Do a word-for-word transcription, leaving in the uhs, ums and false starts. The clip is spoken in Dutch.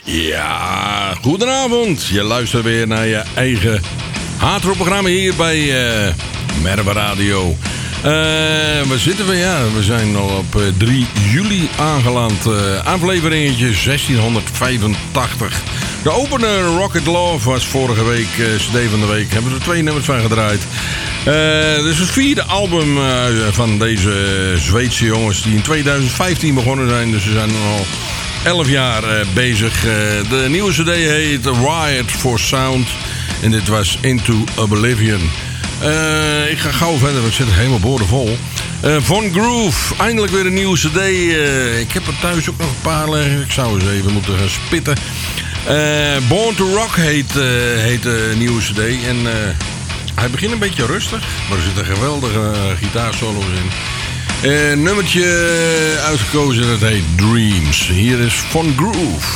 Ja, goedenavond. Je luistert weer naar je eigen hardrockprogramma hier bij uh, Merwe Radio. Uh, we zitten weer, ja, we zijn al op uh, drie juli aangeland. Uh, afleveringetje zestienhonderdvijfentachtig. De opener Rocket Love was vorige week, uh, C D van de week. Hebben we er twee nummers van gedraaid. Uh, dit is het vierde album uh, van deze Zweedse jongens die in tweeduizend vijftien begonnen zijn. Dus ze zijn al elf jaar uh, bezig. Uh, de nieuwe C D heet Wired for Sound. En dit was Into Oblivion. Uh, ik ga gauw verder, want ik zit helemaal boordevol. Uh, Von Groove, eindelijk weer een nieuwe C D. Uh, ik heb er thuis ook nog een paar liggen. Ik zou eens even moeten gaan spitten. Uh, Born to Rock heet, uh, heet de nieuwe C D. En uh, hij begint een beetje rustig, maar er zitten geweldige uh, gitaarsolo's in. Een uh, nummertje uitgekozen, dat heet Dreams. Hier is Von Groove.